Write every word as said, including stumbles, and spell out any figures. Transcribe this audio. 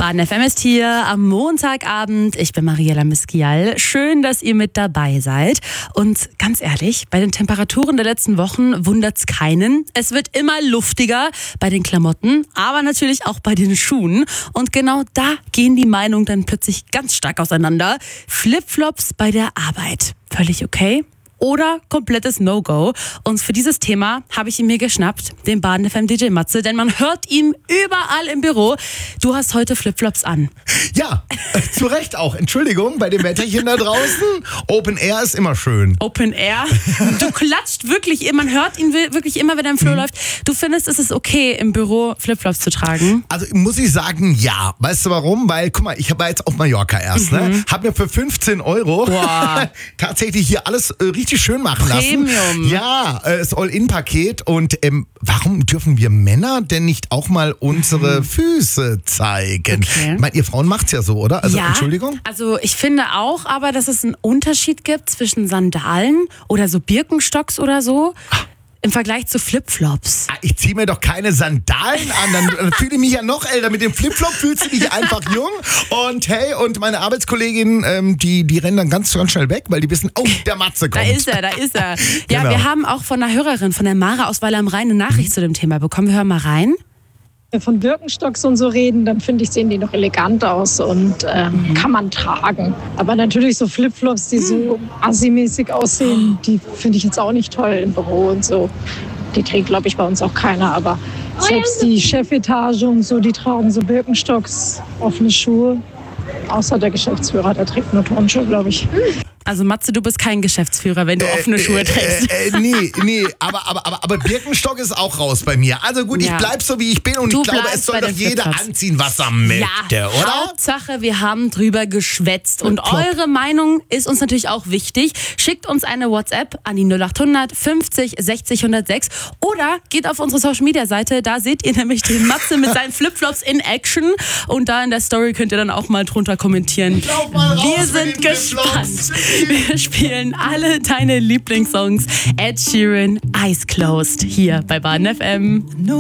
Baden F M ist hier am Montagabend. Ich bin Mariella Miskial. Schön, dass ihr mit dabei seid. Und ganz ehrlich, bei den Temperaturen der letzten Wochen wundert's keinen. Es wird immer luftiger bei den Klamotten, aber natürlich auch bei den Schuhen. Und genau da gehen die Meinungen dann plötzlich ganz stark auseinander. Flipflops bei der Arbeit. Völlig okay? Oder komplettes No-Go. Und für dieses Thema habe ich ihn mir geschnappt, den Baden F M D J Matze, denn man hört ihn überall im Büro. Du hast heute Flipflops an. Ja, äh, zu Recht auch. Entschuldigung, bei dem Wetterchen da draußen. Open Air ist immer schön. Open Air? Du klatscht wirklich, man hört ihn wirklich immer, wenn er im Flur mhm. läuft. Du findest, es ist okay, im Büro Flipflops zu tragen? Also muss ich sagen, ja. Weißt du warum? Weil, guck mal, ich war jetzt auf Mallorca erst. Mhm. Ne? Hab mir für fünfzehn Euro tatsächlich hier alles äh, richtig schön machen lassen. Premium. Ja, äh, das All-In-Paket. Und ähm, warum dürfen wir Männer denn nicht auch mal unsere mhm. Füße zeigen? Okay. Meint ihr Frauen macht's ja so, oder? Also ja, Entschuldigung? Also ich finde auch, aber dass es einen Unterschied gibt zwischen Sandalen oder so Birkenstocks oder so. Im Vergleich zu Flipflops. Ich ziehe mir doch keine Sandalen an, dann, dann fühle ich mich ja noch älter. Mit dem Flipflop fühlst du dich einfach jung. Und hey, und meine Arbeitskolleginnen, ähm, die, die rennen dann ganz, ganz schnell weg, weil die wissen, oh, der Matze kommt. Da ist er, da ist er. Ja, genau. Wir haben auch von einer Hörerin, von der Mara aus Weiler am Rhein, eine Nachricht mhm. zu dem Thema bekommen. Wir hören mal rein. Wenn wir von Birkenstocks und so reden, dann finde ich, sehen die noch elegant aus und ähm, mhm. kann man tragen. Aber natürlich so Flipflops, die so assi-mäßig aussehen, die finde ich jetzt auch nicht toll im Büro und so. Die trägt, glaube ich, bei uns auch keiner. Aber selbst die Chefetage und so, die tragen so Birkenstocks, offene Schuhe. Außer der Geschäftsführer, der trägt nur Turnschuhe, glaube ich. Also Matze, du bist kein Geschäftsführer, wenn du äh, offene Schuhe trägst. Äh, äh, nee, nee, aber, aber, aber, aber Birkenstock ist auch raus bei mir. Also gut, ja. ich bleib so, wie ich bin und du ich glaube, es soll doch jeder Flipflops anziehen, was er möchte, ja, oder? Hauptsache, wir haben drüber geschwätzt. Und Klopp. Eure Meinung ist uns natürlich auch wichtig. Schickt uns eine WhatsApp an die null acht hundert fünfzig sechzig hundertsechs oder geht auf unsere Social-Media-Seite. Da seht ihr nämlich den Matze mit seinen Flipflops in Action. Und da in der Story könnt ihr dann auch mal drunter kommentieren. Mal wir raus sind gespannt. Wir spielen alle deine Lieblingssongs. Ed Sheeran, Eyes Closed, hier bei Baden F M.